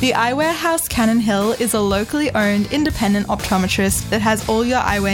The Eyewear House Cannon Hill is a locally owned independent optometrist that has all your eyewear